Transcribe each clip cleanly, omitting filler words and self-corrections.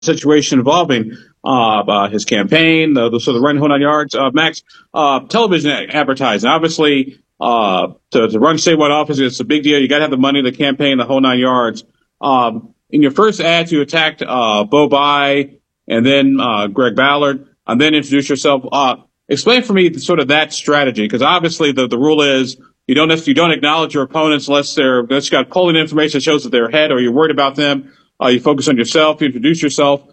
situation involving his campaign, the run whole 9 yards. Max, television advertising. Obviously, to run statewide office, it's a big deal. You got to have the money, the campaign, the whole 9 yards. In your first ads, you attacked Bo Bai and then Greg Ballard, and then introduce yourself. Explain for me sort of that strategy, because obviously the rule is you don't acknowledge your opponents unless you got polling information that shows that they're ahead or you're worried about them. You focus on yourself, you introduce yourself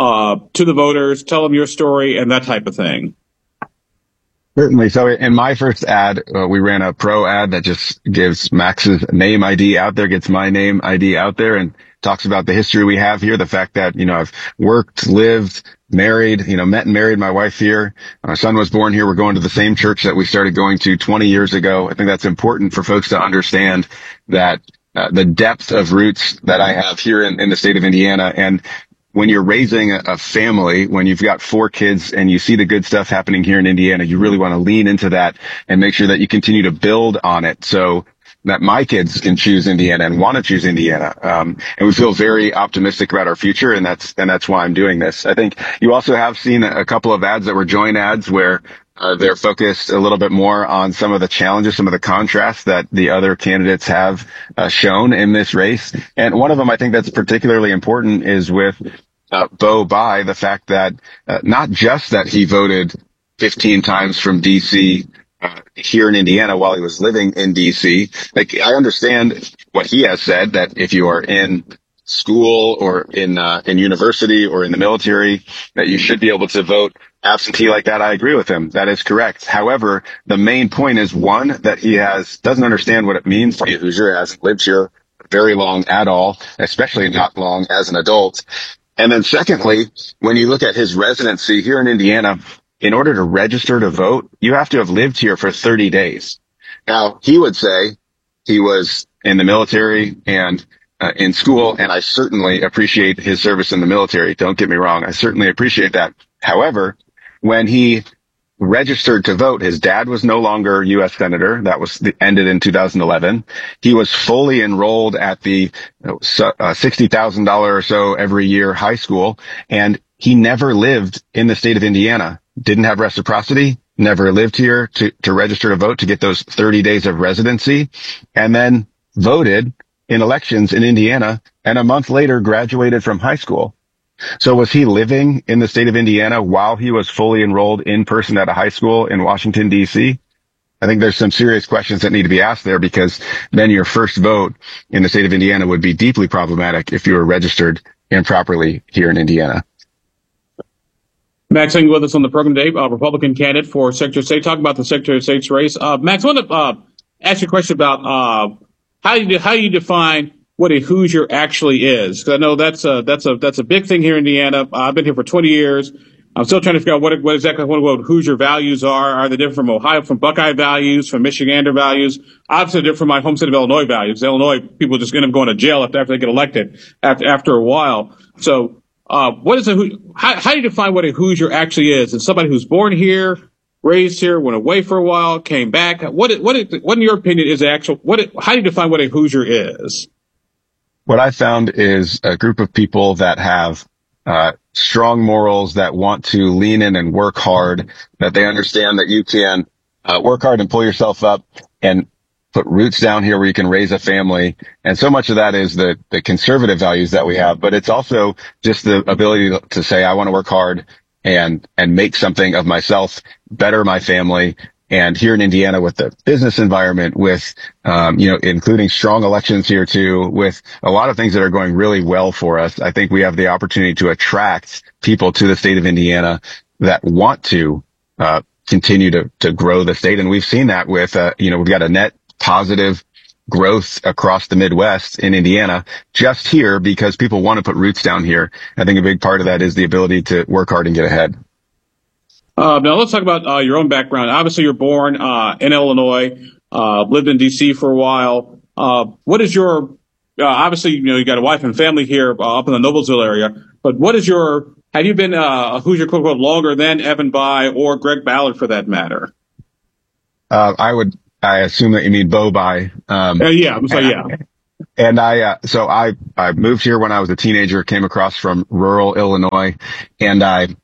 to the voters, tell them your story, and that type of thing. Certainly. So in my first ad, we ran a pro ad that just gives Max's name ID out there, gets my name ID out there, and talks about the history we have here, the fact that, I've worked, lived, married, met and married my wife here. Our son was born here. We're going to the same church that we started going to 20 years ago. I think that's important for folks to understand that the depth of roots that I have here in the state of Indiana. And when you're raising a family, when you've got 4 kids and you see the good stuff happening here in Indiana, you really want to lean into that and make sure that you continue to build on it so that my kids can choose Indiana and want to choose Indiana. And we feel very optimistic about our future, and that's why I'm doing this. I think you also have seen a couple of ads that were joint ads where they're focused a little bit more on some of the challenges, some of the contrasts that the other candidates have shown in this race. And one of them I think that's particularly important is with Bo Bai, the fact that not just that he voted 15 times from D.C. Here in Indiana while he was living in D.C. Like, I understand what he has said, that if you are in school or in university or in the military, that you should be able to vote absentee like that. I agree with him. That is correct. However, the main point is, one, that he doesn't understand what it means to be a Hoosier, hasn't lived here very long at all, especially not long as an adult. And then secondly, when you look at his residency here in Indiana, in order to register to vote, you have to have lived here for 30 days. Now, he would say he was in the military and in school, and I certainly appreciate his service in the military. Don't get me wrong. I certainly appreciate that. However, when he registered to vote, his dad was no longer U.S. Senator. That was ended in 2011. He was fully enrolled at the $60,000 or so every year high school, and he never lived in the state of Indiana. Didn't have reciprocity, never lived here to register to vote to get those 30 days of residency, and then voted in elections in Indiana, and a month later graduated from high school. So was he living in the state of Indiana while he was fully enrolled in person at a high school in Washington, D.C.? I think there's some serious questions that need to be asked there, because then your first vote in the state of Indiana would be deeply problematic if you were registered improperly here in Indiana. Max Engel with us on the program today, Republican candidate for Secretary of State, talking about the Secretary of State's race. Max, I want to ask you a question about how you define what a Hoosier actually is. Because I know that's a big thing here in Indiana. I've been here for 20 years. I'm still trying to figure out what exactly Hoosier values are. Are they different from Ohio, from Buckeye values, from Michigander values? Obviously, different from my home state of Illinois values. Illinois people just end up going to jail after they get elected after a while. So, how do you define what a Hoosier actually is? It's somebody who's born here, raised here, went away for a while, came back. What in your opinion is how do you define what a Hoosier is? What I found is a group of people that have strong morals, that want to lean in and work hard, that they understand that you can work hard and pull yourself up and put roots down here where you can raise a family. And so much of that is the conservative values that we have, but it's also just the ability to say, I want to work hard and make something of myself, better my family. And here in Indiana, with the business environment, with, including strong elections here too, with a lot of things that are going really well for us, I think we have the opportunity to attract people to the state of Indiana that want to, continue to grow the state. And we've seen that with, we've got a net positive growth across the Midwest in Indiana just here because people want to put roots down here. I think a big part of that is the ability to work hard and get ahead. Now let's talk about your own background. Obviously, you're born in Illinois, lived in D.C. for a while. What is your obviously, you got a wife and family here up in the Noblesville area. But have you been a Hoosier quote unquote longer than Evan Bayh or Greg Ballard for that matter? I assume that you mean Bo Bai. Yeah. I'm sorry. Yeah. And I moved here when I was a teenager, came across from rural Illinois, and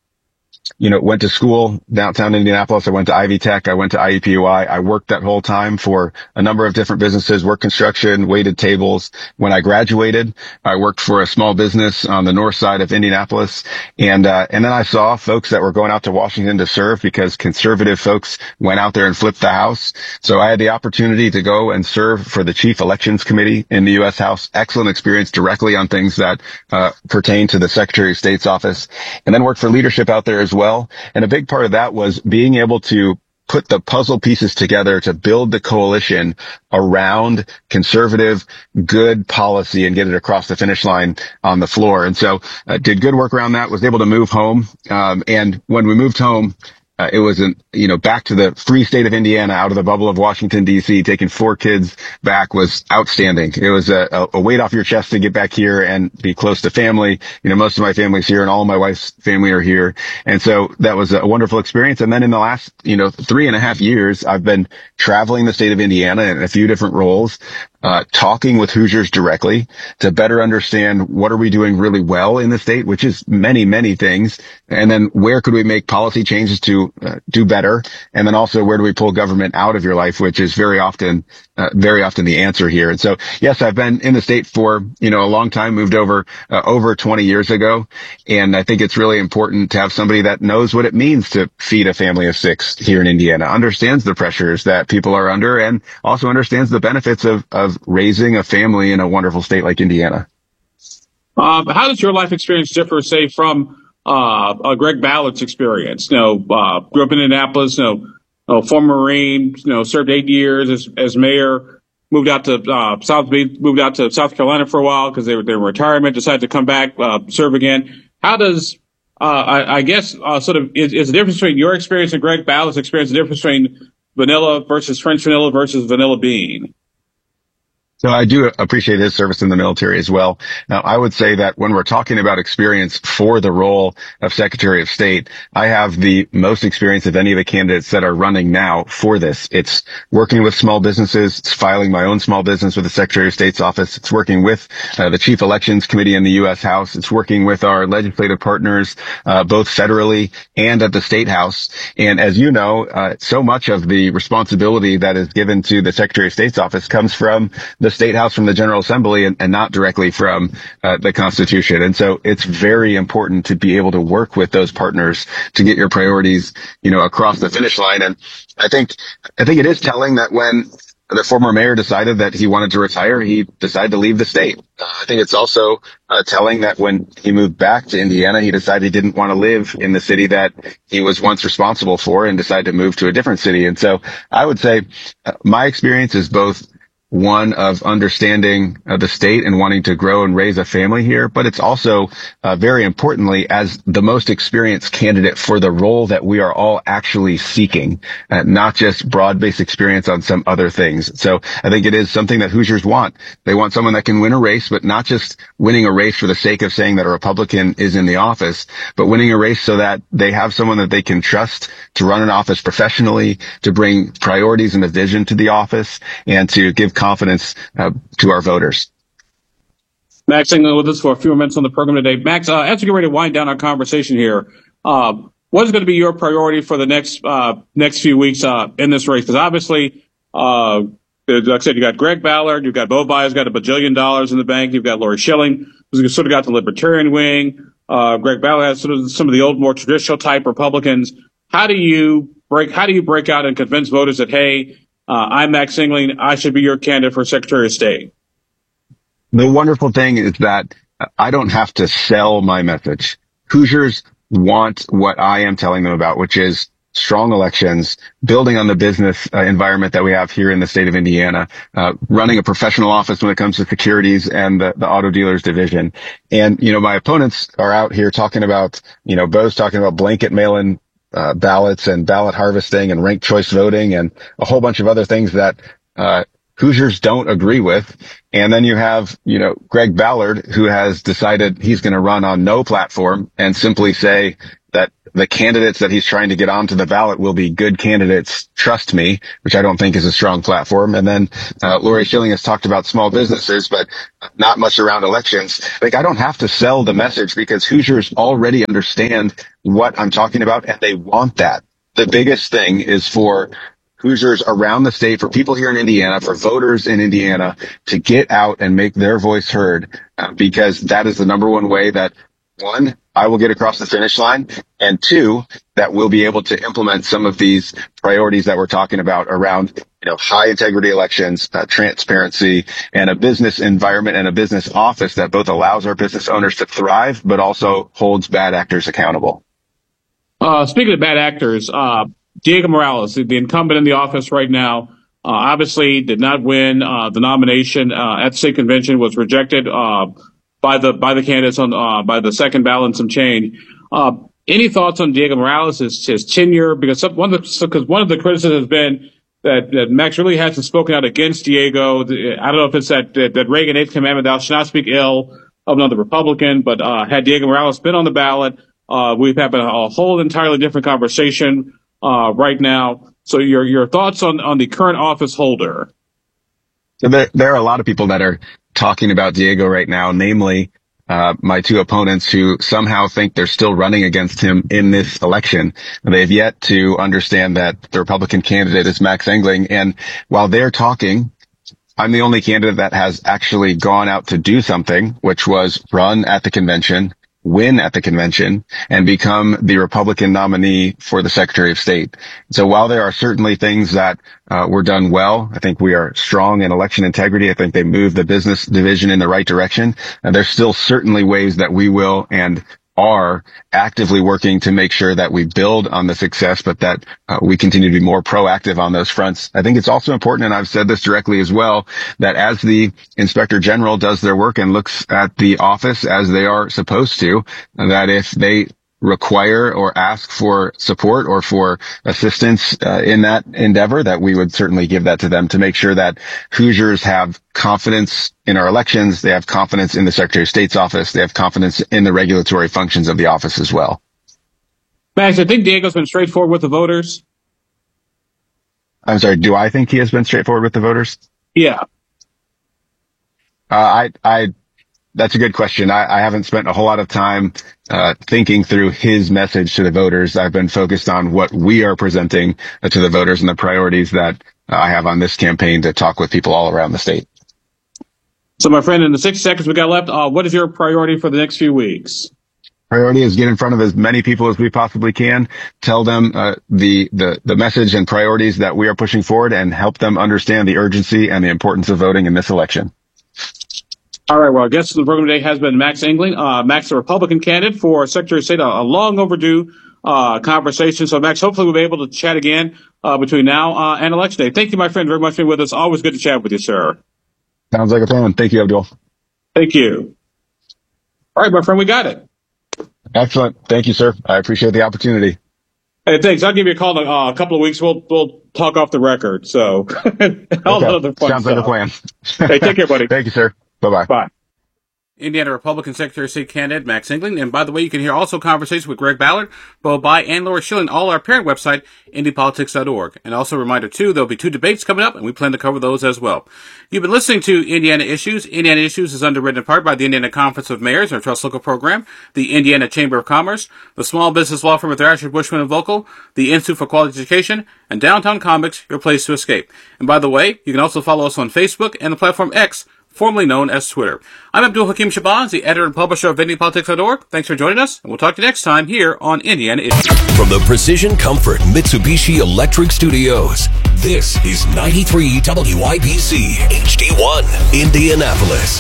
went to school downtown Indianapolis. I went to Ivy Tech. I went to IUPUI. I worked that whole time for a number of different businesses, worked construction, waited tables. When I graduated, I worked for a small business on the north side of Indianapolis. And then I saw folks that were going out to Washington to serve because conservative folks went out there and flipped the House. So I had the opportunity to go and serve for the Chief Elections Committee in the U.S. House. Excellent experience directly on things that pertain to the Secretary of State's office, and then worked for leadership out there as well. And a big part of that was being able to put the puzzle pieces together to build the coalition around conservative, good policy and get it across the finish line on the floor. And so did good work around that, was able to move home. And when we moved home, it was back to the free state of Indiana, out of the bubble of Washington, D.C., taking 4 kids back was outstanding. It was a weight off your chest to get back here and be close to family. Most of my family's here and all of my wife's family are here. And so that was a wonderful experience. And then in the last, 3.5 years, I've been traveling the state of Indiana in a few different roles, talking with Hoosiers directly to better understand what are we doing really well in the state, which is many, many things. And then where could we make policy changes to do better? And then also where do we pull government out of your life, which is very often the answer here. And so, yes, I've been in the state for, a long time, moved over 20 years ago. And I think it's really important to have somebody that knows what it means to feed a family of 6 here in Indiana, understands the pressures that people are under, and also understands the benefits of raising a family in a wonderful state like Indiana. How does your life experience differ, say, from Greg Ballard's experience? Grew up in Indianapolis, former Marine, served 8 years as mayor, moved out to South Carolina for a while because they were in retirement, decided to come back, serve again. How does is the difference between your experience and Greg Ballard's experience the difference between vanilla versus French vanilla versus vanilla bean? So I do appreciate his service in the military as well. Now, I would say that when we're talking about experience for the role of Secretary of State, I have the most experience of any of the candidates that are running now for this. It's working with small businesses. It's filing my own small business with the Secretary of State's office. It's working with the Chief Elections Committee in the U.S. House. It's working with our legislative partners, both federally and at the State House. And as you know, so much of the responsibility that is given to the Secretary of State's office comes from the State House, from the General Assembly, and not directly from the Constitution. And so it's very important to be able to work with those partners to get your priorities, across the finish line. And I think it is telling that when the former mayor decided that he wanted to retire, he decided to leave the state. I think it's also telling that when he moved back to Indiana, he decided he didn't want to live in the city that he was once responsible for and decided to move to a different city. And so I would say my experience is both one of understanding the state and wanting to grow and raise a family here, but it's also very importantly as the most experienced candidate for the role that we are all actually seeking, not just broad-based experience on some other things. So I think it is something that Hoosiers want. They want someone that can win a race, but not just winning a race for the sake of saying that a Republican is in the office, but winning a race so that they have someone that they can trust to run an office professionally, to bring priorities and a vision to the office, and to give confidence to our voters. Max England with us for a few minutes on the program today. Max, as we get ready to wind down our conversation here, what is going to be your priority for the next few weeks in this race? Because obviously, like I said, you got Greg Ballard, you've got Bo Bias, got $1 bajillion in the bank, you've got Lori Schilling, who's sort of got the libertarian wing. Greg Ballard has sort of some of the old, more traditional type Republicans. How do you break out and convince voters that, hey, I'm Max England, I should be your candidate for Secretary of State? The wonderful thing is that I don't have to sell my message. Hoosiers want what I am telling them about, which is strong elections, building on the business environment that we have here in the state of Indiana, running a professional office when it comes to securities and the auto dealers division. And, my opponents are out here talking about, Bo's talking about blanket mail-in ballots and ballot harvesting and ranked choice voting and a whole bunch of other things that Hoosiers don't agree with. And then you have, Greg Ballard, who has decided he's going to run on no platform and simply say that the candidates that he's trying to get onto the ballot will be good candidates. Trust me, which I don't think is a strong platform. And then, Lori Schilling has talked about small businesses, but not much around elections. Like, I don't have to sell the message because Hoosiers already understand what I'm talking about and they want that. The biggest thing is for Hoosiers around the state, for people here in Indiana, for voters in Indiana to get out and make their voice heard, because that is the number one way that, one, I will get across the finish line, and two, that we'll be able to implement some of these priorities that we're talking about around, high integrity elections, transparency, and a business environment and a business office that both allows our business owners to thrive, but also holds bad actors accountable. Speaking of bad actors, Diego Morales, the incumbent in the office right now, obviously did not win the nomination at the state convention, was rejected by the candidates by the second ballot and some change. Any thoughts on Diego Morales, his tenure? Because one of the criticisms has been that Max really hasn't spoken out against Diego. I don't know if it's that Reagan Eighth Commandment, thou shalt not speak ill of another Republican, but had Diego Morales been on the ballot, we've had a whole entirely different conversation right now. So your thoughts on the current office holder? So there are a lot of people that are talking about Diego right now, namely my two opponents who somehow think they're still running against him in this election. They've yet to understand that the Republican candidate is Max Engling. And while they're talking, I'm the only candidate that has actually gone out to do something, which was run at the convention, win at the convention, and become the Republican nominee for the Secretary of State. So while there are certainly things that were done well, I think we are strong in election integrity. I think they move the business division in the right direction. And there's still certainly ways that we will and are actively working to make sure that we build on the success, but that we continue to be more proactive on those fronts. I think it's also important, and I've said this directly as well, that as the Inspector General does their work and looks at the office as they are supposed to, that if they require or ask for support or for assistance in that endeavor, that we would certainly give that to them to make sure that Hoosiers have confidence in our elections, they have confidence in the Secretary of State's office, they have confidence in the regulatory functions of the office as well. Max, I think Diego's been straightforward with the voters. I'm sorry, do I think he has been straightforward with the voters? Yeah. That's a good question. I haven't spent a whole lot of time thinking through his message to the voters. I've been focused on what we are presenting to the voters and the priorities that I have on this campaign to talk with people all around the state. So, my friend, in the 60 seconds we got left, what is your priority for the next few weeks? Priority is get in front of as many people as we possibly can, tell them the message and priorities that we are pushing forward, and help them understand the urgency and the importance of voting in this election. All right. Well, our guest of the program today has been Max Engling. Max, the Republican candidate for Secretary of State, a long overdue conversation. So, Max, hopefully we'll be able to chat again between now and Election Day. Thank you, my friend, very much for being with us. Always good to chat with you, sir. Sounds like a plan. Thank you, Abdul. Thank you. All right, my friend, we got it. Excellent. Thank you, sir. I appreciate the opportunity. Hey, thanks. I'll give you a call in a couple of weeks. We'll talk off the record. So, all the other fun Sounds stuff. like a plan. Hey, take care, buddy. Thank you, sir. Bye-bye. Bye. Indiana Republican Secretary of State candidate Max Engling. And by the way, you can hear also conversations with Greg Ballard, Bo Bai, and Lori Schilling, all our parent website, IndyPolitics.org. And also a reminder, too, there'll be 2 debates coming up, and we plan to cover those as well. You've been listening to Indiana Issues. Indiana Issues is underwritten in part by the Indiana Conference of Mayors, our Trust Local program, the Indiana Chamber of Commerce, the Small Business Law Firm of Thrasher, Bushman & Vocal, the Institute for Quality Education, and Downtown Comics, your place to escape. And by the way, you can also follow us on Facebook and the platform X, formerly known as Twitter. I'm Abdul Hakim Shabazz, the editor and publisher of IndyPolitics.org. Thanks for joining us, and we'll talk to you next time here on Indiana Issues. From the Precision Comfort Mitsubishi Electric Studios, this is 93 WIBC HD1, Indianapolis.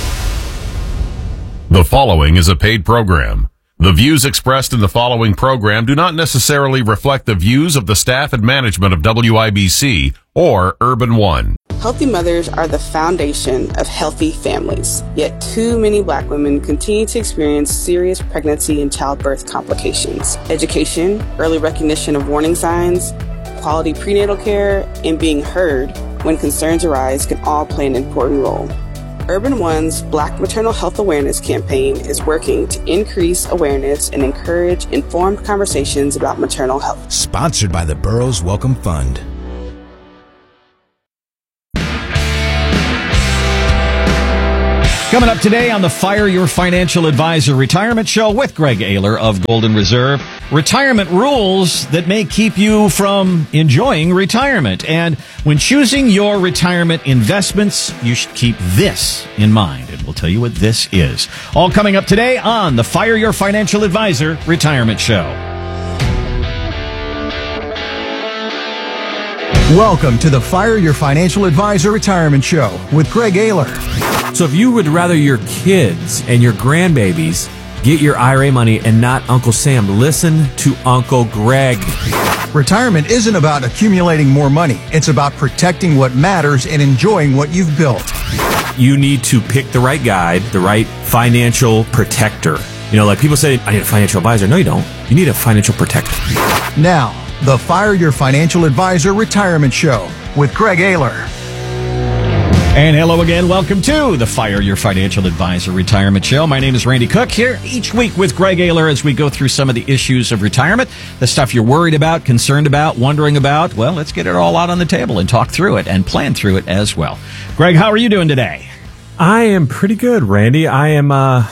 The following is a paid program. The views expressed in the following program do not necessarily reflect the views of the staff and management of WIBC or Urban One. Healthy mothers are the foundation of healthy families. Yet too many Black women continue to experience serious pregnancy and childbirth complications. Education, early recognition of warning signs, quality prenatal care, and being heard when concerns arise can all play an important role. Urban One's Black Maternal Health Awareness campaign is working to increase awareness and encourage informed conversations about maternal health. Sponsored by the Burroughs Welcome Fund. Coming up today on the Fire Your Financial Advisor Retirement Show with Greg Ayler of Golden Reserve. Retirement rules that may keep you from enjoying retirement. And when choosing your retirement investments, you should keep this in mind. And we'll tell you what this is. All coming up today on the Fire Your Financial Advisor Retirement Show. Welcome to the Fire Your Financial Advisor Retirement Show with Greg Ayler. So if you would rather your kids and your grandbabies get your IRA money and not Uncle Sam, listen to Uncle Greg. Retirement isn't about accumulating more money. It's about protecting what matters and enjoying what you've built. You need to pick the right guide, the right financial protector. You know, like people say, I need a financial advisor. No, you don't. You need a financial protector. Now, the Fire Your Financial Advisor Retirement Show with Greg Ayler. And hello again. Welcome to the Fire Your Financial Advisor Retirement Show. My name is Randy Cook, here each week with Greg Ayler as we go through some of the issues of retirement, the stuff you're worried about, concerned about, wondering about. Well, let's get it all out on the table and talk through it and plan through it as well. Greg, how are you doing today? I am pretty good, Randy. I'm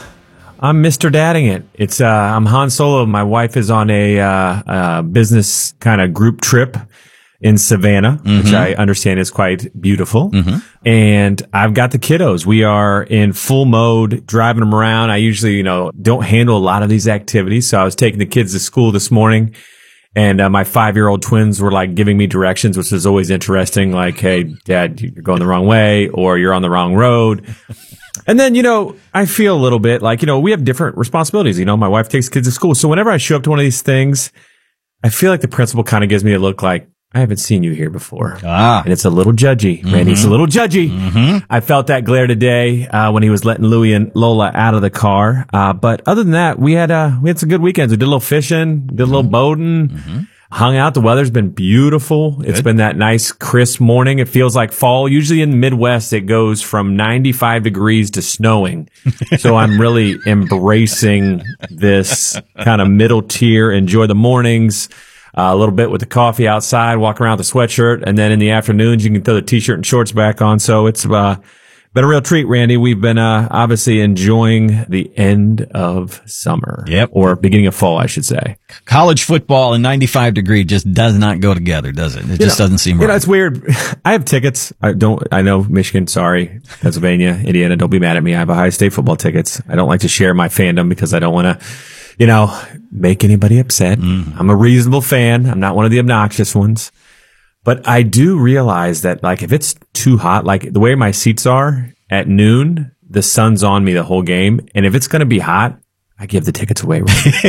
Mr. Dadding it. It's I'm Han Solo. My wife is on a business kind of group trip in Savannah, which I understand is quite beautiful. And I've got the kiddos. We are in full mode, driving them around. I usually, don't handle a lot of these activities. So I was taking the kids to school this morning, and my 5-year-old twins were like giving me directions, which is always interesting. Like, hey, Dad, you're going the wrong way, or you're on the wrong road. And then, I feel a little bit like, we have different responsibilities. My wife takes kids to school. So whenever I show up to one of these things, I feel like the principal kind of gives me a look like, I haven't seen you here before. And it's a little judgy, Randy. It's a little judgy. I felt that glare today, when he was letting Louie and Lola out of the car. But other than that, we had some good weekends. We did a little fishing, did a little boating, hung out. The weather's been beautiful. It's been that nice crisp morning. It feels like fall. Usually in the Midwest, it goes from 95 degrees to snowing. So I'm really embracing this kind of middle tier, enjoy the mornings. A little bit with the coffee outside, walk around with the sweatshirt, and then in the afternoons you can throw the t-shirt and shorts back on. So it's been a real treat, Randy. We've been obviously enjoying the end of summer. Or beginning of fall, I should say. College football and 95 degree just does not go together, does it? It just doesn't seem right. It's weird. I have tickets. I know Michigan, sorry, Pennsylvania, Indiana, don't be mad at me. I have Ohio State football tickets. I don't like to share my fandom because I don't want to make anybody upset. I'm a reasonable fan. I'm not one of the obnoxious ones. But I do realize that, like, if it's too hot, like the way my seats are at noon, the sun's on me the whole game. And if it's going to be hot, I give the tickets away.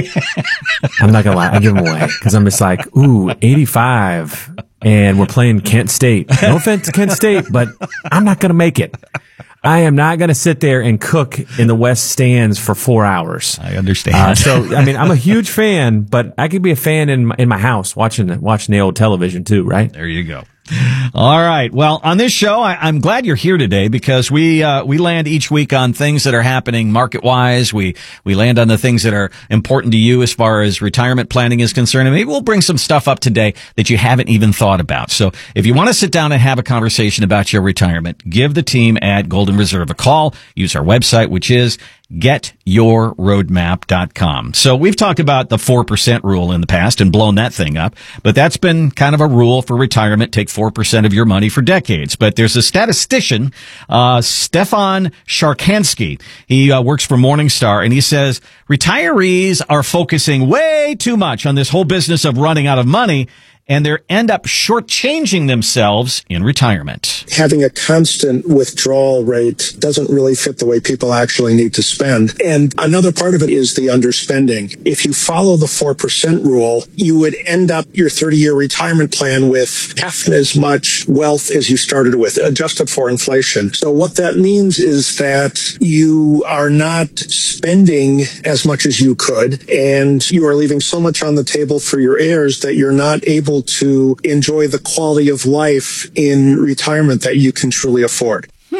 I'm not going to lie. I give them away because I'm just like, 85. And we're playing Kent State. No offense to Kent State, but I'm not going to make it. I am not going to sit there and cook in the West Stands for 4 hours. I understand. I'm a huge fan, but I could be a fan in my house watching the old television too, right? There you go. All right. Well, on this show, I'm glad you're here today because we land each week on things that are happening market wise. We land on the things that are important to you as far as retirement planning is concerned. And maybe we'll bring some stuff up today that you haven't even thought about. So if you want to sit down and have a conversation about your retirement, give the team at Golden Reserve a call. Use our website, which is getyourroadmap.com. So we've talked about the 4% rule in the past and blown that thing up, but that's been kind of a rule for retirement. Take 4% of your money for decades. But there's a statistician, Stefan Sharkansky. He works for Morningstar, and he says retirees are focusing way too much on this whole business of running out of money, and they end up shortchanging themselves in retirement. Having a constant withdrawal rate doesn't really fit the way people actually need to spend. And another part of it is the underspending. If you follow the 4% rule, you would end up your 30-year retirement plan with half as much wealth as you started with, adjusted for inflation. So what that means is that you are not spending as much as you could, and you are leaving so much on the table for your heirs that you're not able to enjoy the quality of life in retirement that you can truly afford.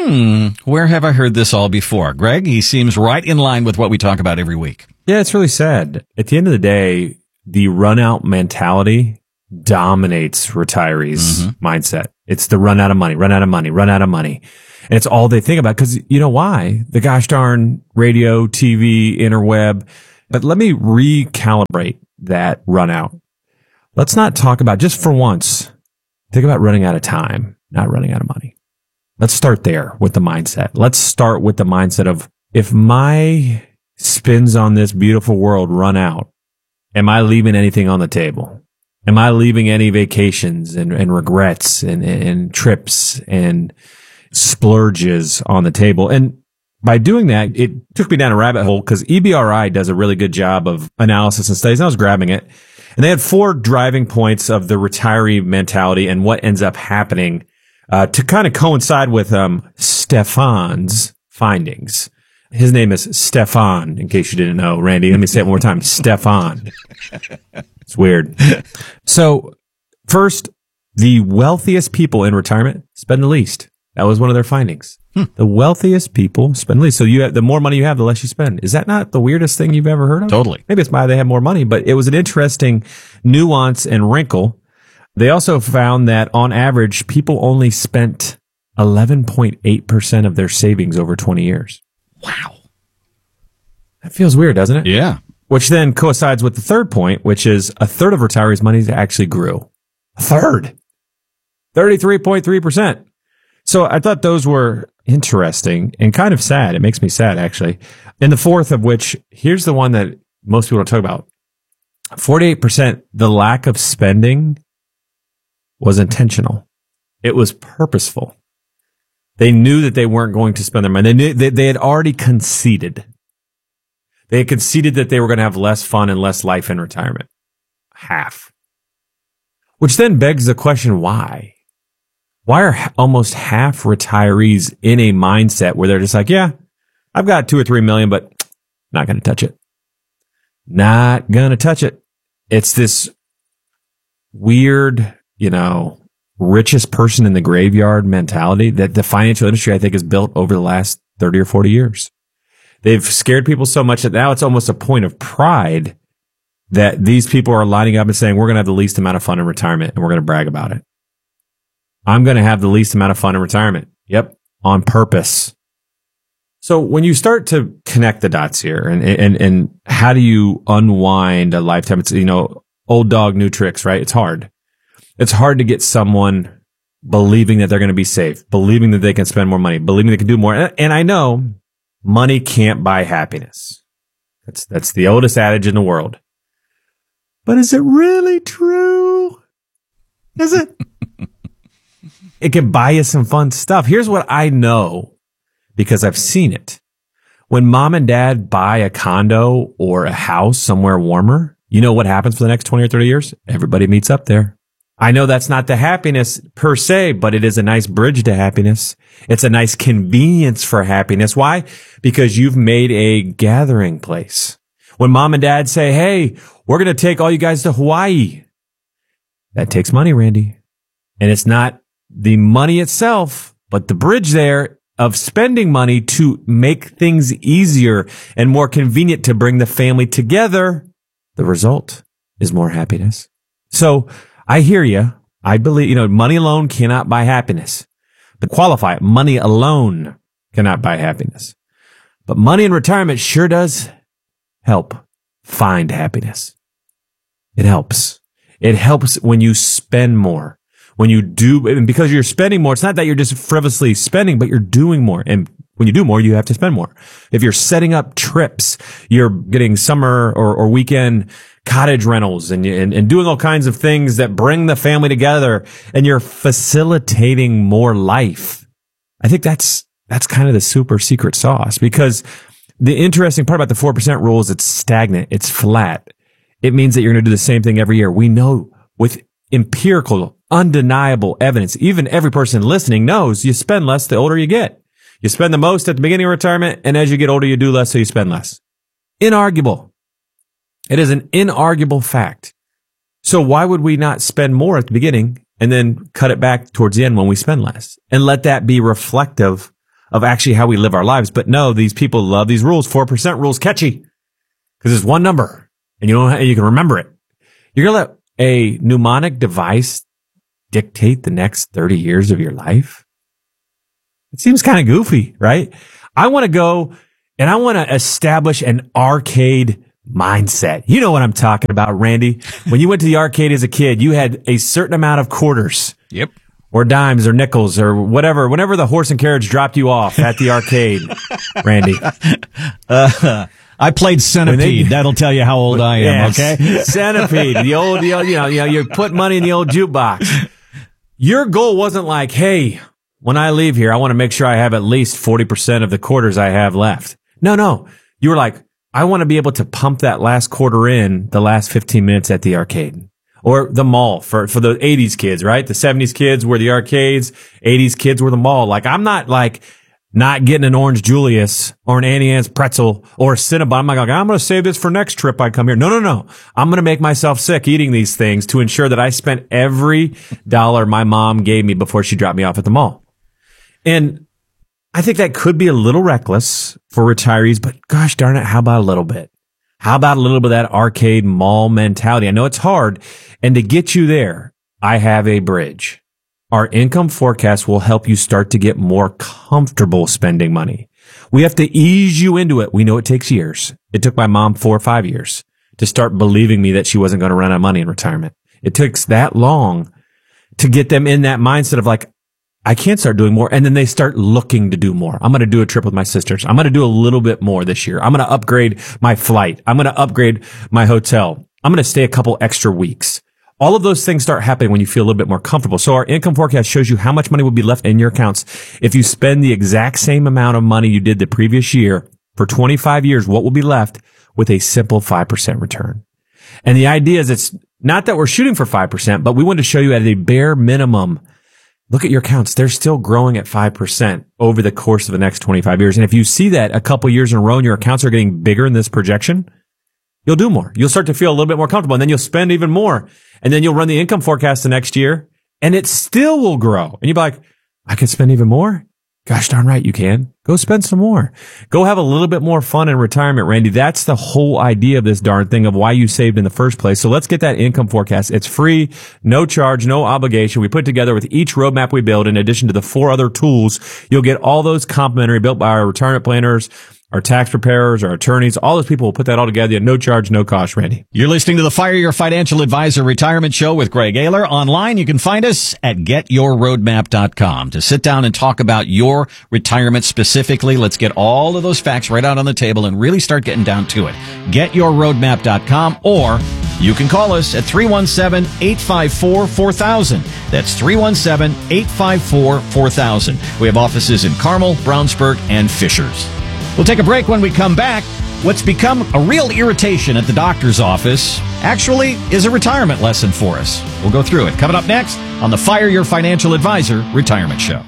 Where have I heard this all before? Greg, he seems right in line with what we talk about every week. Yeah, it's really sad. At the end of the day, the run out mentality dominates retirees' mindset. It's the run out of money, run out of money, run out of money. And it's all they think about because you know why? The gosh darn radio, TV, interweb. But let me recalibrate that run out. Let's not talk about, just for once, think about running out of time, not running out of money. Let's start there with the mindset. Let's start with the mindset of, if my spins on this beautiful world run out, am I leaving anything on the table? Am I leaving any vacations and regrets and trips and splurges on the table? And by doing that, it took me down a rabbit hole because EBRI does a really good job of analysis and studies. And I was grabbing it, and they had 4 driving points of the retiree mentality and what ends up happening to kind of coincide with Stefan's findings. His name is Stefan, in case you didn't know, Randy. Let me say it one more time. Stefan. It's weird. So first, the wealthiest people in retirement spend the least. That was one of their findings. The wealthiest people spend the least. So the more money you have, the less you spend. Is that not the weirdest thing you've ever heard of? Totally. Maybe it's why they have more money, but it was an interesting nuance and wrinkle. They also found that on average, people only spent 11.8% of their savings over 20 years. Wow. That feels weird, doesn't it? Yeah. Which then coincides with the third point, which is a third of retirees' money actually grew. A third. 33.3%. So I thought those were interesting and kind of sad. It makes me sad, actually. And the fourth of which, here's the one that most people don't talk about. 48%, the lack of spending was intentional. It was purposeful. They knew that they weren't going to spend their money. They knew they had already conceded. They had conceded that they were going to have less fun and less life in retirement. Half. Which then begs the question, why? Why are almost half retirees in a mindset where they're just like, yeah, I've got 2 or 3 million, but not going to touch it. Not going to touch it. It's this weird, richest person in the graveyard mentality that the financial industry, I think, has built over the last 30 or 40 years. They've scared people so much that now it's almost a point of pride that these people are lining up and saying, we're going to have the least amount of fun in retirement and we're going to brag about it. I'm going to have the least amount of fun in retirement. Yep. On purpose. So when you start to connect the dots here and how do you unwind a lifetime? It's, old dog, new tricks, right? It's hard. It's hard to get someone believing that they're going to be safe, believing that they can spend more money, believing they can do more. And I know money can't buy happiness. That's the oldest adage in the world. But is it really true? Is it? It can buy you some fun stuff. Here's what I know because I've seen it. When mom and dad buy a condo or a house somewhere warmer, you know what happens for the next 20 or 30 years? Everybody meets up there. I know that's not the happiness per se, but it is a nice bridge to happiness. It's a nice convenience for happiness. Why? Because you've made a gathering place. When mom and dad say, hey, we're going to take all you guys to Hawaii, that takes money, Randy. And it's not the money itself, but the bridge there of spending money to make things easier and more convenient to bring the family together. The result is more happiness. So I hear you. I believe, money alone cannot buy happiness. But qualify it. Money alone cannot buy happiness. But money in retirement sure does help find happiness. It helps. It helps when you spend more. When you do, and because you're spending more, it's not that you're just frivolously spending, but you're doing more. And when you do more, you have to spend more. If you're setting up trips, you're getting summer or weekend cottage rentals and doing all kinds of things that bring the family together, and you're facilitating more life. I think that's kind of the super secret sauce, because the interesting part about the 4% rule is it's stagnant. It's flat. It means that you're going to do the same thing every year. We know with empirical, undeniable evidence, even every person listening knows you spend less the older you get. You spend the most at the beginning of retirement, and as you get older, you do less, so you spend less. Inarguable. It is an inarguable fact. So why would we not spend more at the beginning and then cut it back towards the end when we spend less? And let that be reflective of actually how we live our lives. But no, these people love these rules. 4% rule's catchy because it's one number and you can remember it. You're going to let a mnemonic device dictate the next 30 years of your life? It seems kind of goofy, right? I want to go and I want to establish an arcade mindset. You know what I'm talking about, Randy. When you went to the arcade as a kid, you had a certain amount of quarters. Yep. Or dimes or nickels or whatever, whenever the horse and carriage dropped you off at the arcade, Randy. I played Centipede. That'll tell you how old I am, yes. Okay? Centipede. The old, you put money in the old jukebox. Your goal wasn't like, hey, when I leave here, I want to make sure I have at least 40% of the quarters I have left. No. You were like, I want to be able to pump that last quarter in the last 15 minutes at the arcade. Or the mall for the 80s kids, right? The 70s kids were the arcades, 80s kids were the mall. Like, I'm not like not getting an Orange Julius or an Auntie Anne's pretzel or a Cinnabon. I'm like, I'm going to save this for next trip I come here. No. I'm going to make myself sick eating these things to ensure that I spent every dollar my mom gave me before she dropped me off at the mall. And I think that could be a little reckless for retirees, but gosh darn it, how about a little bit? How about a little bit of that arcade mall mentality? I know it's hard. And to get you there, I have a bridge. Our income forecast will help you start to get more comfortable spending money. We have to ease you into it. We know it takes years. It took my mom 4 or 5 years to start believing me that she wasn't going to run out of money in retirement. It takes that long to get them in that mindset of like, I can't start doing more. And then they start looking to do more. I'm going to do a trip with my sisters. I'm going to do a little bit more this year. I'm going to upgrade my flight. I'm going to upgrade my hotel. I'm going to stay a couple extra weeks. All of those things start happening when you feel a little bit more comfortable. So our income forecast shows you how much money will be left in your accounts. If you spend the exact same amount of money you did the previous year for 25 years, what will be left with a simple 5% return? And the idea is it's not that we're shooting for 5%, but we want to show you at a bare minimum. Look at your accounts. They're still growing at 5% over the course of the next 25 years. And if you see that a couple years in a row and your accounts are getting bigger in this projection, you'll do more. You'll start to feel a little bit more comfortable, and then you'll spend even more. And then you'll run the income forecast the next year and it still will grow. And you'll be like, I can spend even more? Gosh darn right you can. Go spend some more. Go have a little bit more fun in retirement, Randy. That's the whole idea of this darn thing of why you saved in the first place. So let's get that income forecast. It's free, no charge, no obligation. We put together with each roadmap we build, in addition to the 4 other tools, you'll get all those complimentary, built by our retirement planners, our tax preparers, our attorneys. All those people will put that all together. No charge, no cost, Randy. You're listening to the Fire Your Financial Advisor Retirement Show with Greg Ayler. Online, you can find us at getyourroadmap.com to sit down and talk about your retirement specifically. Let's get all of those facts right out on the table and really start getting down to it. Getyourroadmap.com, or you can call us at 317-854-4000. That's 317-854-4000. We have offices in Carmel, Brownsburg, and Fishers. We'll take a break. When we come back. What's become a real irritation at the doctor's office actually is a retirement lesson for us. We'll go through it. Coming up next on the Fire Your Financial Advisor Retirement Show.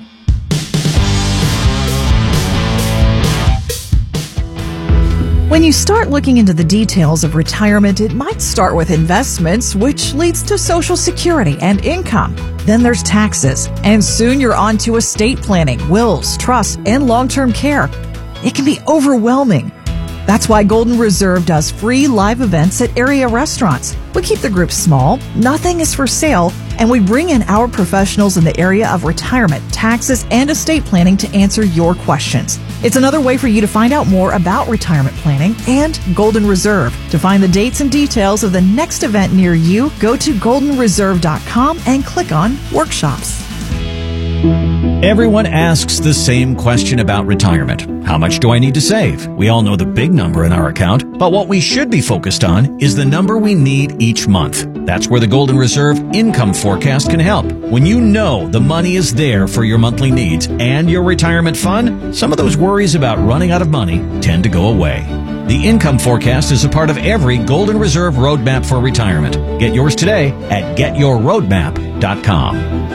When you start looking into the details of retirement, it might start with investments, which leads to Social Security and income. Then there's taxes, and soon you're on to estate planning, wills, trusts, and long-term care. It can be overwhelming. That's why Golden Reserve does free live events at area restaurants. We keep the group small, nothing is for sale, and we bring in our professionals in the area of retirement, taxes, and estate planning to answer your questions. It's another way for you to find out more about retirement planning and Golden Reserve. To find the dates and details of the next event near you, go to goldenreserve.com and click on Workshops. Everyone asks the same question about retirement. How much do I need to save? We all know the big number in our account, but what we should be focused on is the number we need each month. That's where the Golden Reserve Income Forecast can help. When you know the money is there for your monthly needs and your retirement fund, some of those worries about running out of money tend to go away. The Income Forecast is a part of every Golden Reserve Roadmap for retirement. Get yours today at getyourroadmap.com.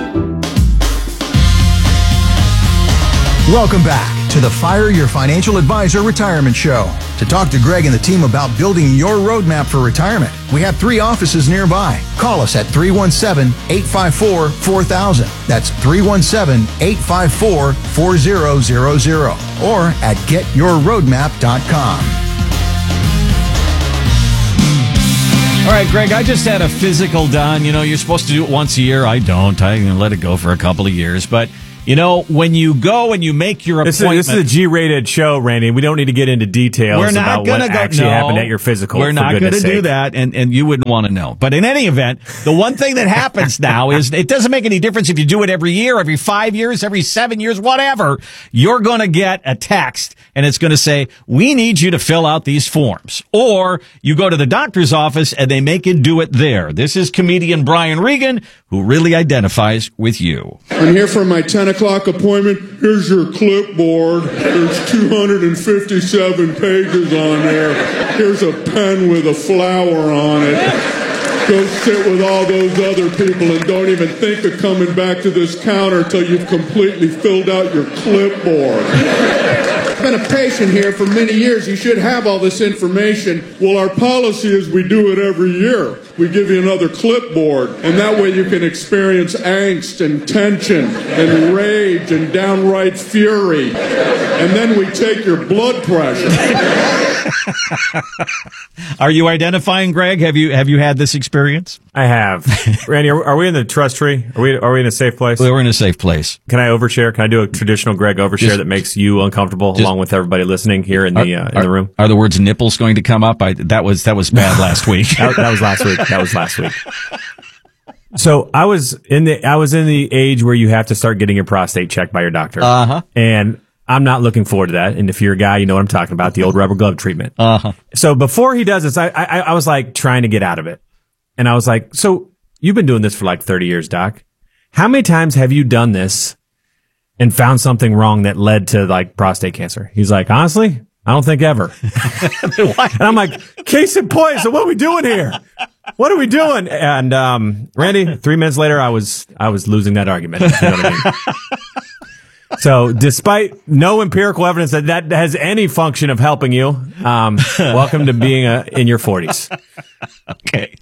Welcome back to the Fire Your Financial Advisor Retirement Show. to talk to Greg and the team about building your roadmap for retirement. We have 3 offices nearby. Call us at 317-854-4000. That's 317-854-4000 or at getyourroadmap.com. All right, Greg, I just had a physical done. You're supposed to do it once a year. I don't. I let it go for a couple of years. But, when you go and you make your appointment. This is a G-rated show, Randy. We don't need to get into details about what actually happened at your physical. We're not going to do that, and you wouldn't want to know. But in any event, the one thing that happens now is it doesn't make any difference if you do it every year, every 5 years, every 7 years, whatever. You're going to get a text, and it's going to say, we need you to fill out these forms. Or you go to the doctor's office, and they make you do it there. This is comedian Brian Regan, who really identifies with you. I'm here for my 10 o'clock appointment. Here's your clipboard. There's 257 pages on there. Here's a pen with a flower on it. Go sit with all those other people and don't even think of coming back to this counter till you've completely filled out your clipboard. I've been a patient here for many years. You should have all this information. Well, our policy is we do it every year. We give you another clipboard, and that way you can experience angst and tension and rage and downright fury. And then we take your blood pressure. Are you identifying, Greg? Have you had this experience? I have. Randy, are we in the trust tree? Are we in a safe place? We're in a safe place. Can I overshare? Can I do a traditional Greg overshare that makes you uncomfortable along with everybody listening here in the room? Are the words nipples going to come up? That was bad last week. that was last week. That was last week. So I was in the age where you have to start getting your prostate checked by your doctor. And I'm not looking forward to that. And if you're a guy, you know what I'm talking about, the old rubber glove treatment. So before he does this, I was like trying to get out of it. And I was like, so you've been doing this for like 30 years, Doc. How many times have you done this and found something wrong that led to like prostate cancer? He's like, honestly, I don't think ever. And I'm like, case in point. So what are we doing here? What are we doing? And, Randy, 3 minutes later, I was losing that argument. You know what I mean? So despite no empirical evidence that has any function of helping you, welcome to being in your 40s. Okay.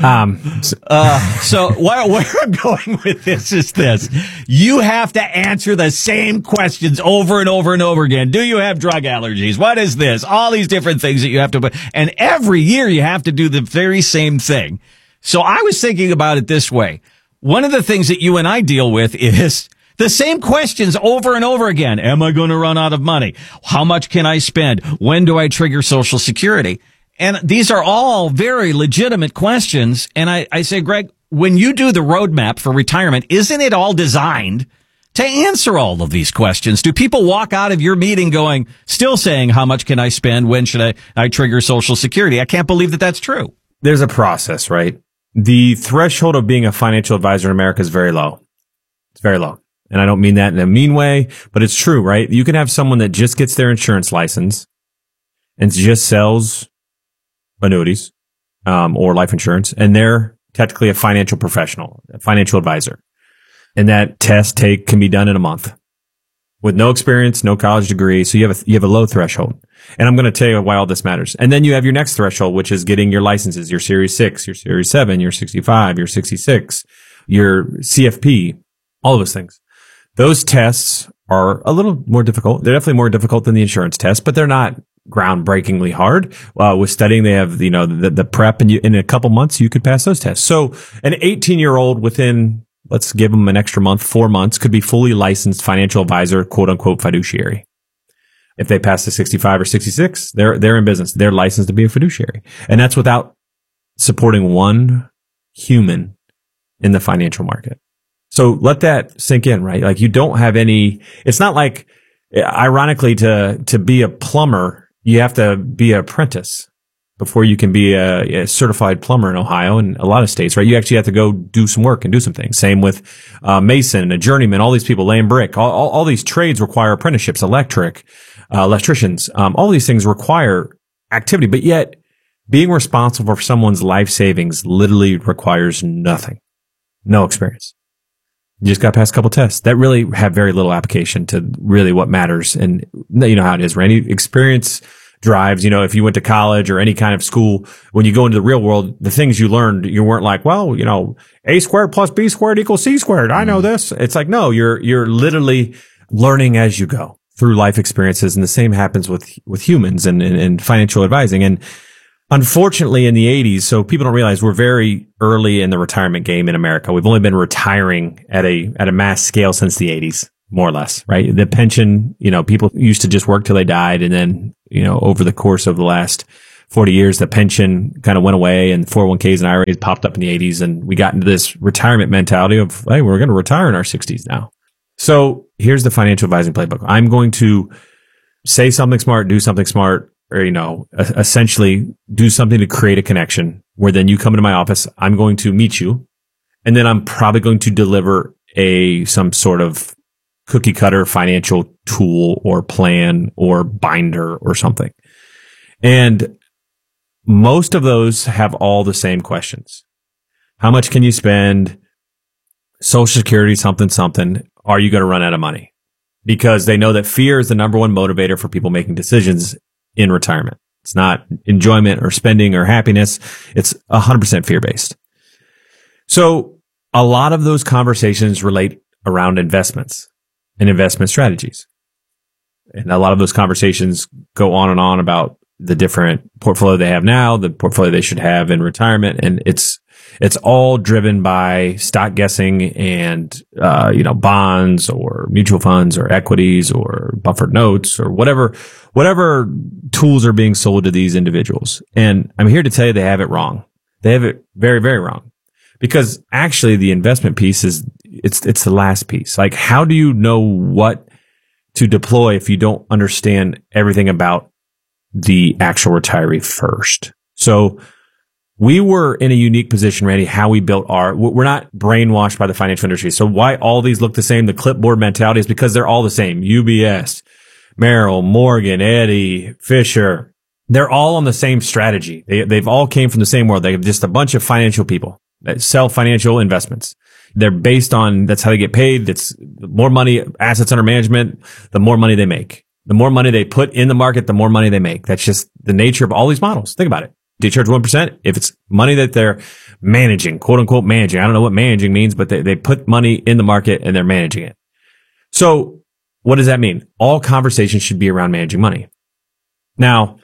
So where I'm going with this is this. You have to answer the same questions over and over and over again. Do you have drug allergies? What is this? All these different things that you have to put. And every year you have to do the very same thing. So I was thinking about it this way. One of the things that you and I deal with is the same questions over and over again. Am I going to run out of money? How much can I spend? When do I trigger Social Security? And these are all very legitimate questions. And I say, Greg, when you do the roadmap for retirement, isn't it all designed to answer all of these questions? Do people walk out of your meeting still saying, how much can I spend? When should I trigger Social Security? I can't believe that that's true. There's a process, right? The threshold of being a financial advisor in America is very low. It's very low. And I don't mean that in a mean way, but it's true, right? You can have someone that just gets their insurance license and just sells annuities, or life insurance, and they're technically a financial professional, a financial advisor. And that test can be done in a month with no experience, no college degree. So you have a low threshold. And I'm going to tell you why all this matters. And then you have your next threshold, which is getting your licenses, your Series 6, your Series 7, your 65, your 66, your CFP, all of those things. Those tests are a little more difficult. They're definitely more difficult than the insurance test, but they're not groundbreakingly hard. With studying, they have, the prep, and in a couple months, you could pass those tests. So an 18-year-old within, let's give them an extra month, 4 months, could be fully licensed financial advisor, quote unquote fiduciary. If they pass to 65 or 66, they're in business. They're licensed to be a fiduciary. And that's without supporting one human in the financial market. So let that sink in, right? Like you don't have any, it's not like, ironically, to be a plumber, you have to be an apprentice before you can be a certified plumber in Ohio and a lot of states, right? You actually have to go do some work and do some things. Same with mason, a journeyman, all these people laying brick. All these trades require apprenticeships, electricians. All these things require activity, but yet being responsible for someone's life savings literally requires nothing, no experience. You just got to pass a couple tests that really have very little application to really what matters. And you know how it is, Randy. Experience drives. If you went to college or any kind of school, when you go into the real world, the things you learned, you weren't like, well, A squared plus B squared equals C squared. I know this. It's like, no, you're literally learning as you go through life experiences. And the same happens with humans and financial advising. And unfortunately in the 80s, so people don't realize we're very early in the retirement game in America. We've only been retiring at a mass scale since the 80s. More or less, right? The pension, people used to just work till they died. And then, over the course of the last 40 years, the pension kind of went away and 401ks and IRAs popped up in the 80s. And we got into this retirement mentality of, hey, we're going to retire in our 60s now. So here's the financial advising playbook. I'm going to say something smart, do something smart, or, essentially do something to create a connection where then you come into my office. I'm going to meet you. And then I'm probably going to deliver some sort of cookie cutter financial tool or plan or binder or something. And most of those have all the same questions. How much can you spend? Social Security, something. Are you going to run out of money? Because they know that fear is the number one motivator for people making decisions in retirement. It's not enjoyment or spending or happiness. It's 100% fear-based. So a lot of those conversations relate around investments and investment strategies. And a lot of those conversations go on and on about the different portfolio they have now, the portfolio they should have in retirement. And it's all driven by stock guessing and, bonds or mutual funds or equities or buffered notes or whatever tools are being sold to these individuals. And I'm here to tell you they have it wrong. They have it very, very wrong. Because actually the investment piece it's the last piece. Like, how do you know what to deploy if you don't understand everything about the actual retiree first? So we were in a unique position, Randy, how we built we're not brainwashed by the financial industry. So why all these look the same, the clipboard mentality, is because they're all the same. UBS, Merrill, Morgan, Eddie, Fisher, they're all on the same strategy. They've all came from the same world. They have just a bunch of financial people that sell financial investments. They're based on, that's how they get paid. It's the more money, assets under management, the more money they make. The more money they put in the market, the more money they make. That's just the nature of all these models. Think about it. Do you charge 1%? If it's money that they're managing, quote unquote managing, I don't know what managing means, but they put money in the market and they're managing it. So what does that mean? All conversations should be around managing money. Now,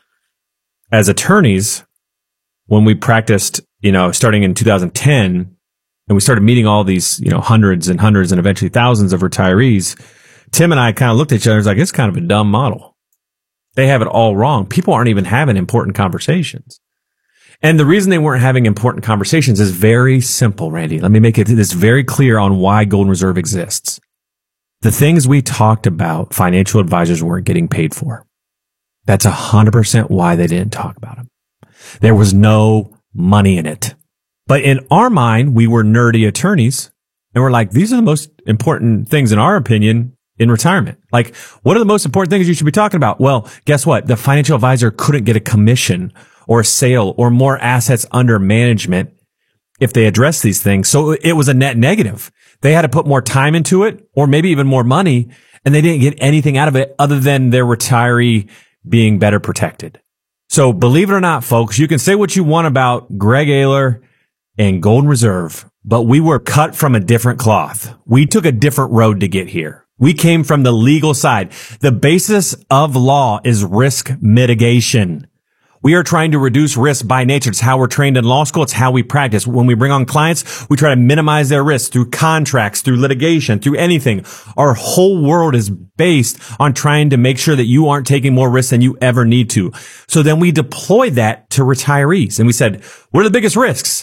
as attorneys, when we practiced, starting in 2010, and we started meeting all these, hundreds and eventually thousands of retirees, Tim and I kind of looked at each other and was like, it's kind of a dumb model. They have it all wrong. People aren't even having important conversations. And the reason they weren't having important conversations is very simple, Randy. Let me make this very clear on why Golden Reserve exists. The things we talked about, financial advisors weren't getting paid for. That's 100% why they didn't talk about them. There was no money in it. But in our mind, we were nerdy attorneys, and we're like, these are the most important things in our opinion in retirement. Like, what are the most important things you should be talking about? Well, guess what? The financial advisor couldn't get a commission or a sale or more assets under management if they addressed these things. So it was a net negative. They had to put more time into it or maybe even more money, and they didn't get anything out of it other than their retiree being better protected. So believe it or not, folks, you can say what you want about Greg Ayler and Golden Reserve, but we were cut from a different cloth. We took a different road to get here. We came from the legal side. The basis of law is risk mitigation. We are trying to reduce risk by nature. It's how we're trained in law school. It's how we practice. When we bring on clients, we try to minimize their risk through contracts, through litigation, through anything. Our whole world is based on trying to make sure that you aren't taking more risk than you ever need to. So then we deployed that to retirees. And we said, what are the biggest risks?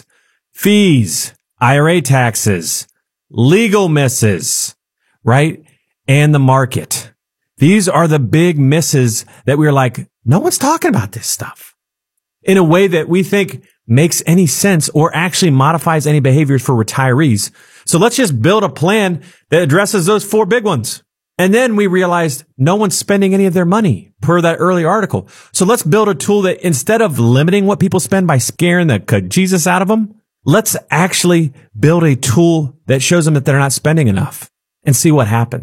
Fees, IRA taxes, legal misses, right? And the market. These are the big misses that we're like, no one's talking about this stuff in a way that we think makes any sense or actually modifies any behaviors for retirees. So let's just build a plan that addresses those four big ones. And then we realized no one's spending any of their money per that early article. So let's build a tool that instead of limiting what people spend by scaring the Jesus out of them, let's actually build a tool that shows them that they're not spending enough and see what happens.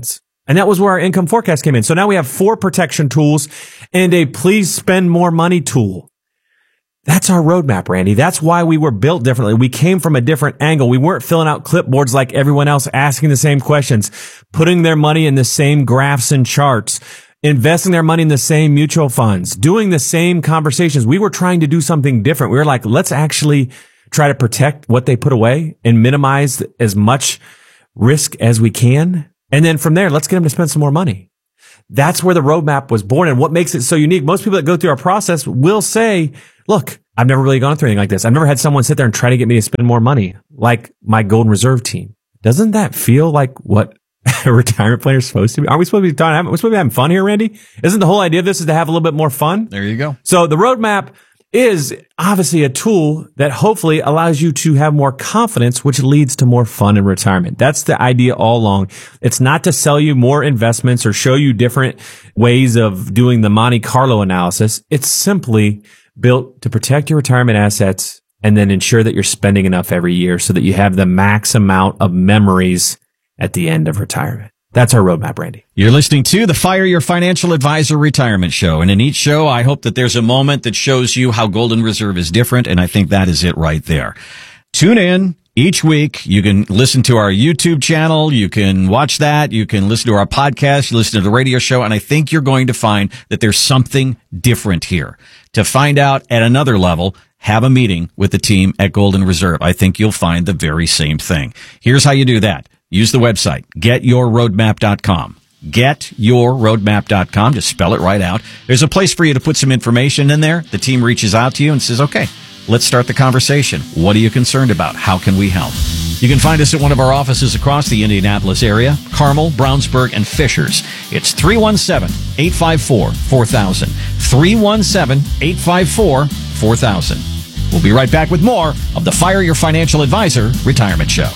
And that was where our income forecast came in. So now we have 4 protection tools and a please spend more money tool. That's our roadmap, Randy. That's why we were built differently. We came from a different angle. We weren't filling out clipboards like everyone else, asking the same questions, putting their money in the same graphs and charts, investing their money in the same mutual funds, doing the same conversations. We were trying to do something different. We were like, let's actually try to protect what they put away and minimize as much risk as we can. And then from there, let's get them to spend some more money. That's where the roadmap was born. And what makes it so unique, most people that go through our process will say, look, I've never really gone through anything like this. I've never had someone sit there and try to get me to spend more money like my Golden Reserve team. Doesn't that feel like what a retirement planner is supposed to be? Are we supposed to be having fun here, Randy? Isn't the whole idea of this is to have a little bit more fun? There you go. So the roadmap is obviously a tool that hopefully allows you to have more confidence, which leads to more fun in retirement. That's the idea all along. It's not to sell you more investments or show you different ways of doing the Monte Carlo analysis. It's simply built to protect your retirement assets and then ensure that you're spending enough every year so that you have the max amount of memories at the end of retirement. That's our roadmap, Randy. You're listening to the Fire Your Financial Advisor Retirement Show. And in each show, I hope that there's a moment that shows you how Golden Reserve is different. And I think that is it right there. Tune in each week. You can listen to our YouTube channel. You can watch that. You can listen to our podcast. You listen to the radio show. And I think you're going to find that there's something different here. To find out at another level, have a meeting with the team at Golden Reserve. I think you'll find the very same thing. Here's how you do that. Use the website, getyourroadmap.com. Getyourroadmap.com. Just spell it right out. There's a place for you to put some information in there. The team reaches out to you and says, okay, let's start the conversation. What are you concerned about? How can we help? You can find us at one of our offices across the Indianapolis area, Carmel, Brownsburg, and Fishers. It's 317-854-4000. 317-854-4000. We'll be right back with more of the Fire Your Financial Advisor Retirement Show.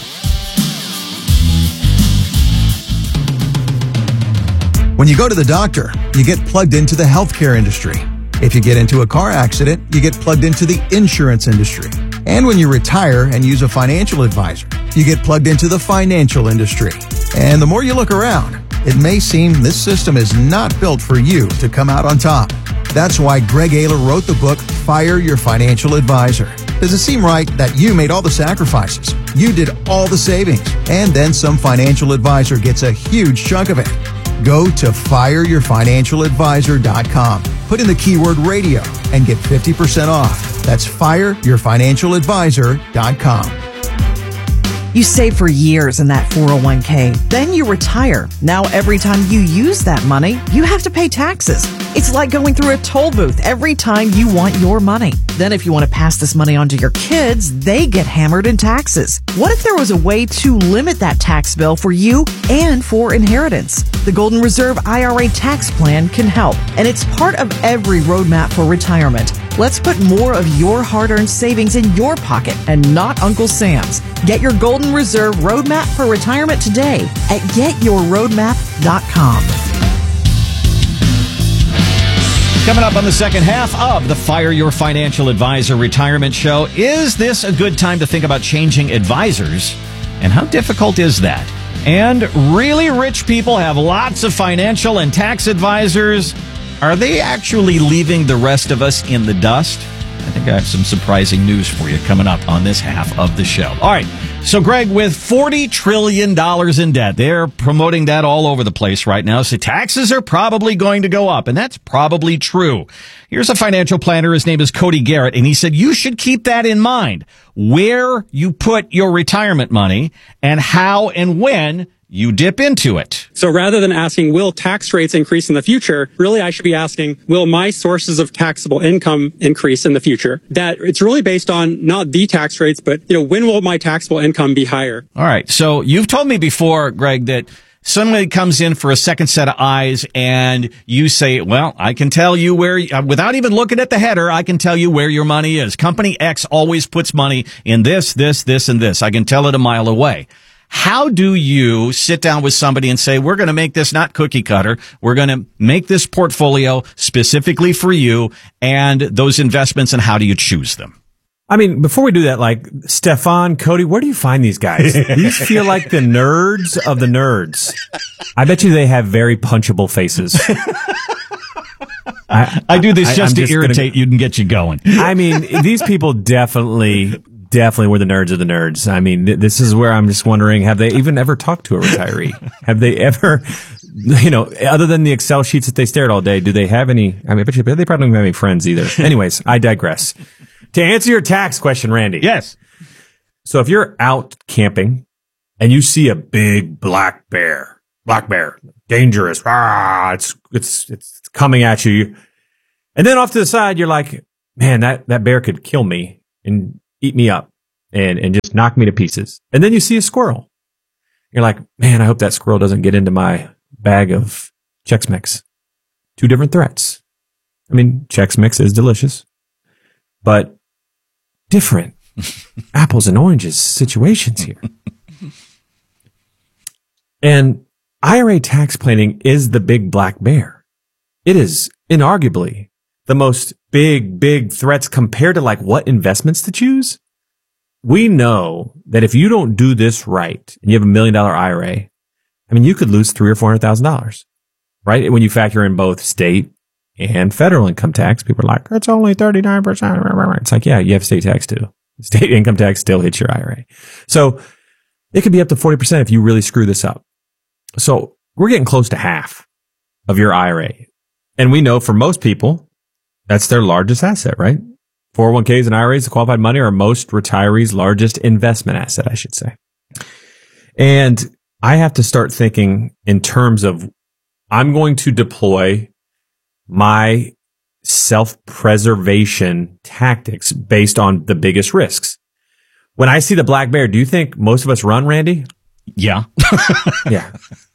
When you go to the doctor, you get plugged into the healthcare industry. If you get into a car accident, you get plugged into the insurance industry. And when you retire and use a financial advisor, you get plugged into the financial industry. And the more you look around, it may seem this system is not built for you to come out on top. That's why Greg Ayler wrote the book, Fire Your Financial Advisor. Does it seem right that you made all the sacrifices, you did all the savings, and then some financial advisor gets a huge chunk of it? Go to fireyourfinancialadvisor.com. Put in the keyword radio and get 50% off. That's fireyourfinancialadvisor.com. You save for years in that 401k. Then you retire. Now every time you use that money, you have to pay taxes. It's like going through a toll booth every time you want your money. Then if you want to pass this money on to your kids, they get hammered in taxes. What if there was a way to limit that tax bill for you and for inheritance? The Golden Reserve IRA tax plan can help, and it's part of every roadmap for retirement. Let's put more of your hard-earned savings in your pocket and not Uncle Sam's. Get your Golden Reserve roadmap for retirement today at getyourroadmap.com. Coming up on the second half of the Fire Your Financial Advisor Retirement Show, is this a good time to think about changing advisors? And how difficult is that? And really rich people have lots of financial and tax advisors. Are they actually leaving the rest of us in the dust? I think I have some surprising news for you coming up on this half of the show. All right. So, Greg, with $40 trillion in debt, they're promoting that all over the place right now. So taxes are probably going to go up, and that's probably true. Here's a financial planner. His name is Cody Garrett, and he said you should keep that in mind, where you put your retirement money and how and when you dip into it. So rather than asking, will tax rates increase in the future? Really, I should be asking, will my sources of taxable income increase in the future? That it's really based on not the tax rates, but, when will my taxable income be higher? All right. So you've told me before, Greg, that somebody comes in for a second set of eyes and you say, well, I can tell you where, without even looking at the header, I can tell you where your money is. Company X always puts money in this, and this. I can tell it a mile away. How do you sit down with somebody and say, we're going to make this not cookie cutter. We're going to make this portfolio specifically for you and those investments, and how do you choose them? I mean, before we do that, like Stefan, Cody, where do you find these guys? These feel like the nerds of the nerds. I bet you they have very punchable faces. I do this just to irritate you and get you going. I mean, these people definitely were the nerds of the nerds. I mean, this is where I'm just wondering, have they even ever talked to a retiree? Have they ever, other than the Excel sheets that they stare at all day, do they have any, I mean, I bet you they probably don't have any friends either. Anyways, I digress. To answer your tax question, Randy. Yes. So if you're out camping and you see a big black bear, dangerous, it's coming at you. And then off to the side, you're like, man, that bear could kill me and eat me up and just knock me to pieces. And then you see a squirrel. You're like, man, I hope that squirrel doesn't get into my bag of Chex Mix. Two different threats. I mean, Chex Mix is delicious, but different apples and oranges situations here. And IRA tax planning is the big black bear. It is inarguably the most big threats compared to like what investments to choose. We know that if you don't do this right and you have $1 million IRA, I mean, you could lose $300,000 or $400,000, right? When you factor in both state and federal income tax, people are like, it's only 39%. It's like, yeah, you have state tax too. State income tax still hits your IRA. So it could be up to 40% if you really screw this up. So we're getting close to half of your IRA. And we know for most people, that's their largest asset, right? 401ks and IRAs, the qualified money, are most retirees' largest investment asset, I should say. And I have to start thinking in terms of, I'm going to deploy my self-preservation tactics based on the biggest risks. When I see the black bear, do you think most of us run, Randy? Yeah. Yeah.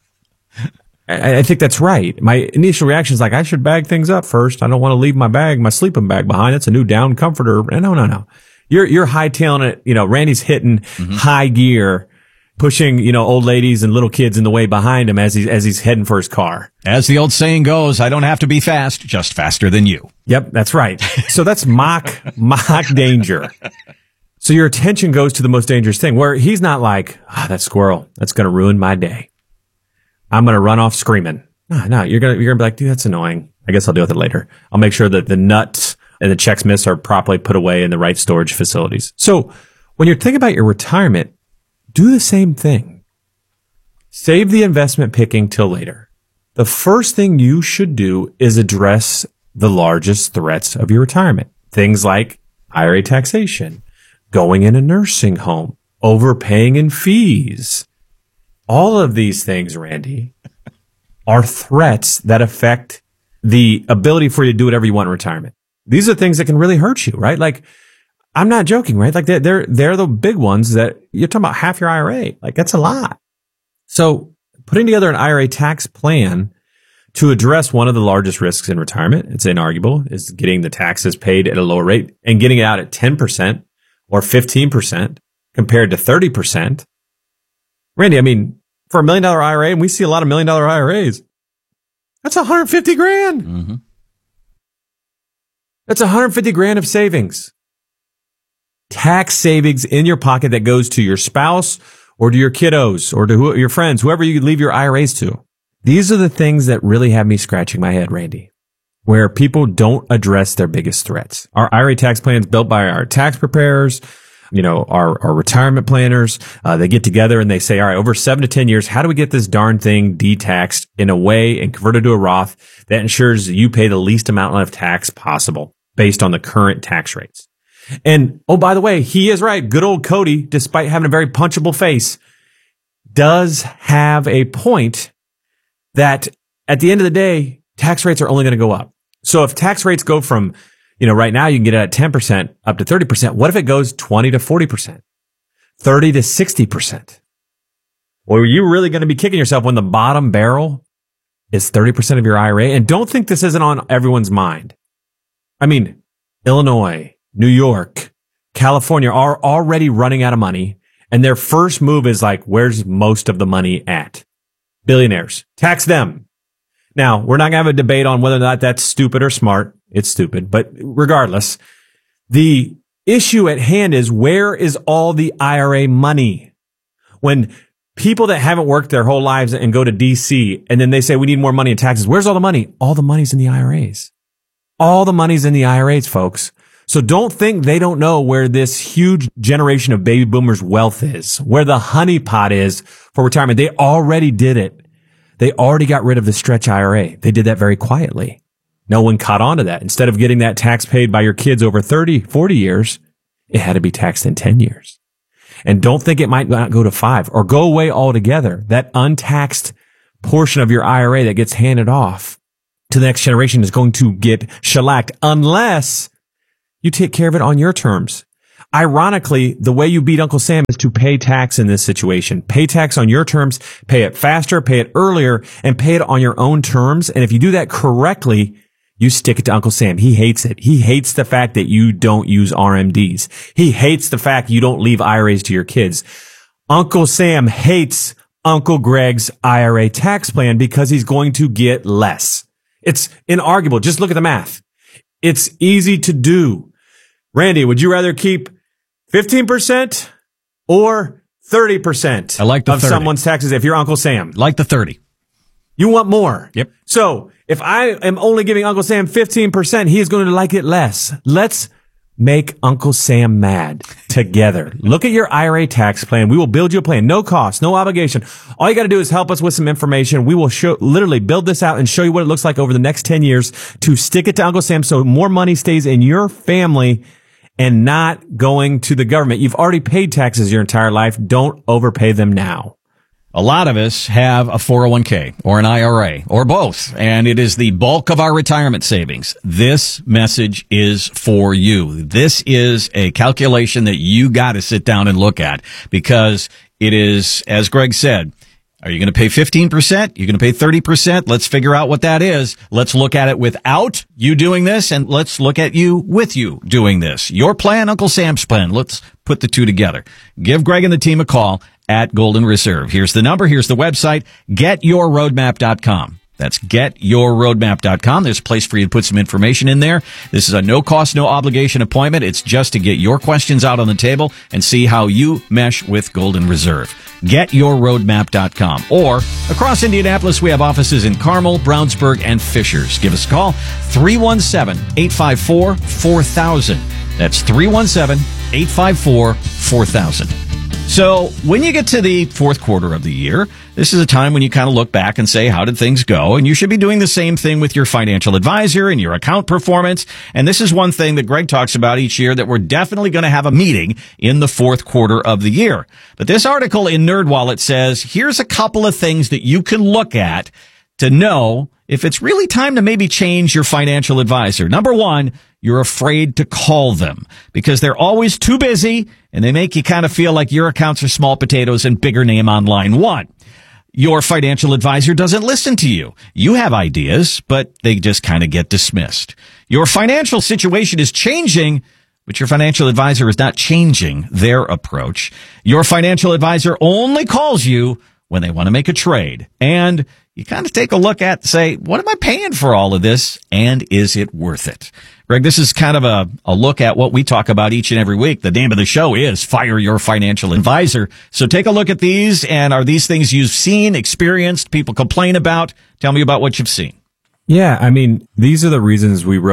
I think that's right. My initial reaction is like, I should bag things up first. I don't want to leave my sleeping bag behind. That's a new down comforter. No. You're hightailing it. Randy's hitting high gear, pushing, old ladies and little kids in the way behind him as he's heading for his car. As the old saying goes, I don't have to be fast, just faster than you. Yep, that's right. So that's mock danger. So your attention goes to the most dangerous thing, where he's not like, that squirrel, that's going to ruin my day. I'm going to run off screaming. No, you're going to be like, dude, that's annoying. I guess I'll deal with it later. I'll make sure that the nuts and the Chex Mix are properly put away in the right storage facilities. So when you're thinking about your retirement, do the same thing. Save the investment picking till later. The first thing you should do is address the largest threats of your retirement. Things like IRA taxation, going in a nursing home, overpaying in fees. All of these things, Randy, are threats that affect the ability for you to do whatever you want in retirement. These are things that can really hurt you, right? Like, I'm not joking, right? Like they're the big ones that you're talking about half your IRA. Like that's a lot. So putting together an IRA tax plan to address one of the largest risks in retirement, it's inarguable, is getting the taxes paid at a lower rate and getting it out at 10% or 15% compared to 30%. Randy, I mean, for $1 million IRA, and we see a lot of $1 million IRAs, that's $150,000. Mm-hmm. That's $150,000 of savings. Tax savings in your pocket that goes to your spouse or to your kiddos or to your friends, whoever you leave your IRAs to. These are the things that really have me scratching my head, Randy, where people don't address their biggest threats. Our IRA tax plan is built by our tax preparers, our retirement planners. They get together and they say, all right, over 7 to 10 years, how do we get this darn thing de-taxed in a way and converted to a Roth that ensures you pay the least amount of tax possible based on the current tax rates? And, oh, by the way, he is right. Good old Cody, despite having a very punchable face, does have a point that at the end of the day, tax rates are only going to go up. So if tax rates go from, right now you can get it at 10% up to 30%. What if it goes 20 to 40%, 30 to 60%? Well, are you really going to be kicking yourself when the bottom barrel is 30% of your IRA? And don't think this isn't on everyone's mind. I mean, Illinois, New York, California are already running out of money. And their first move is like, where's most of the money at? Billionaires. Tax them. Now, we're not going to have a debate on whether or not that's stupid or smart. It's stupid. But regardless, the issue at hand is, where is all the IRA money? When people that haven't worked their whole lives and go to DC and then they say we need more money in taxes, where's all the money? All the money's in the IRAs. All the money's in the IRAs, folks. So don't think they don't know where this huge generation of baby boomers' wealth is, where the honeypot is for retirement. They already did it. They already got rid of the stretch IRA. They did that very quietly. No one caught on to that. Instead of getting that tax paid by your kids over 30, 40 years, it had to be taxed in 10 years. And don't think it might not go to 5 or go away altogether. That untaxed portion of your IRA that gets handed off to the next generation is going to get shellacked unless you take care of it on your terms. Ironically, the way you beat Uncle Sam is to pay tax in this situation. Pay tax on your terms, pay it faster, pay it earlier, and pay it on your own terms. And if you do that correctly, you stick it to Uncle Sam. He hates it. He hates the fact that you don't use RMDs. He hates the fact you don't leave IRAs to your kids. Uncle Sam hates Uncle Greg's IRA tax plan because he's going to get less. It's inarguable. Just look at the math. It's easy to do. Randy, would you rather keep 15% or 30%? I like the 30. Of someone's taxes if you're Uncle Sam? Like the 30. You want more. Yep. So if I am only giving Uncle Sam 15%, he is going to like it less. Let's make Uncle Sam mad together. Look at your IRA tax plan. We will build you a plan. No cost, no obligation. All you got to do is help us with some information. We will literally build this out and show you what it looks like over the next 10 years to stick it to Uncle Sam so more money stays in your family and not going to the government. You've already paid taxes your entire life. Don't overpay them now. A lot of us have a 401k or an IRA or both, and it is the bulk of our retirement savings. This message is for you. This is a calculation that you got to sit down and look at because it is, as Greg said, are you going to pay 15%? You're going to pay 30%? Let's figure out what that is. Let's look at it without you doing this, and let's look at you with you doing this. Your plan, Uncle Sam's plan. Let's put the two together. Give Greg and the team a call at Golden Reserve. Here's the number. Here's the website, getyourroadmap.com. That's getyourroadmap.com. There's a place for you to put some information in there. This is a no cost, no obligation appointment. It's just to get your questions out on the table and see how you mesh with Golden Reserve. Getyourroadmap.com. Or across Indianapolis, we have offices in Carmel, Brownsburg, and Fishers. Give us a call, 317-854-4000. That's 317-854-4000. So when you get to the fourth quarter of the year, this is a time when you kind of look back and say, how did things go? And you should be doing the same thing with your financial advisor and your account performance. And this is one thing that Greg talks about each year, that we're definitely going to have a meeting in the fourth quarter of the year. But this article in NerdWallet says, here's a couple of things that you can look at to know if it's really time to maybe change your financial advisor. Number one, you're afraid to call them because they're always too busy and they make you kind of feel like your accounts are small potatoes and bigger name on line one. Your financial advisor doesn't listen to you. You have ideas, but they just kind of get dismissed. Your financial situation is changing, but your financial advisor is not changing their approach. Your financial advisor only calls you when they want to make a trade. And you kind of take a look at, say, what am I paying for all of this? And is it worth it? Greg, this is kind of a look at what we talk about each and every week. The name of the show is Fire Your Financial Advisor. So take a look at these. And are these things you've seen, experienced, people complain about? Tell me about what you've seen. Yeah, I mean, these are the reasons I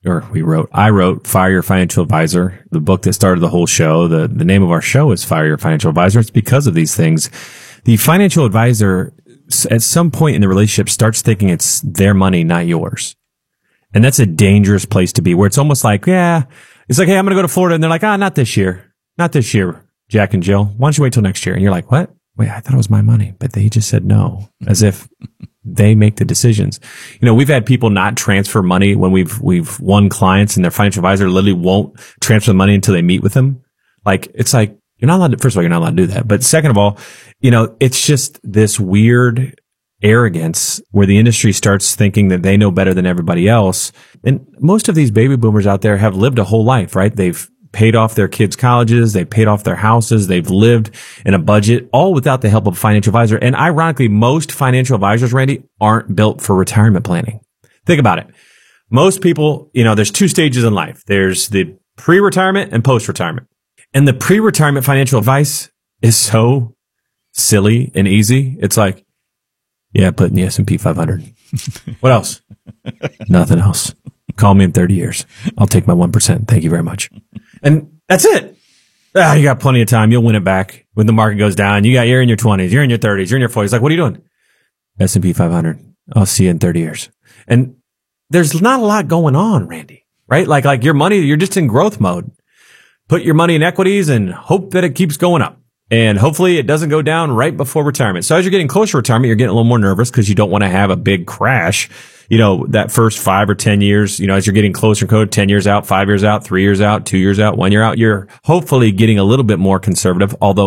wrote Fire Your Financial Advisor, the book that started the whole show. The name of our show is Fire Your Financial Advisor. It's because of these things. The financial advisor, at some point in the relationship, starts thinking it's their money, not yours. And that's a dangerous place to be, where it's almost like, it's like, hey, I'm going to go to Florida. And they're like, not this year. Not this year, Jack and Jill. Why don't you wait till next year? And you're like, what? Wait, I thought it was my money. But they just said no, as if they make the decisions. You know, we've had people not transfer money when we've won clients and their financial advisor literally won't transfer the money until they meet with them. Like, it's like, you're not allowed to, first of all, you're not allowed to do that. But second of all, you know, it's just this weird arrogance where the industry starts thinking that they know better than everybody else. And most of these baby boomers out there have lived a whole life, right? They've paid off their kids' colleges. They've paid off their houses. They've lived in a budget, all without the help of a financial advisor. And ironically, most financial advisors, Randy, aren't built for retirement planning. Think about it. Most people, you know, there's two stages in life. There's the pre-retirement and post-retirement. And the pre-retirement financial advice is so silly and easy. It's like, yeah, put in the S&P 500. What else? Nothing else. Call me in 30 years. I'll take my 1%. Thank you very much. And that's it. You got plenty of time. You'll win it back when the market goes down. You're in your 20s. You're in your 30s. You're in your 40s. Like, what are you doing? S&P 500. I'll see you in 30 years. And there's not a lot going on, Randy, right? Like your money, you're just in growth mode. Put your money in equities and hope that it keeps going up. And hopefully it doesn't go down right before retirement. So as you're getting closer to retirement, you're getting a little more nervous because you don't want to have a big crash. That first 5 or 10 years, as you're getting closer to 10 years out, 5 years out, 3 years out, 2 years out, 1 year out, you're hopefully getting a little bit more conservative, although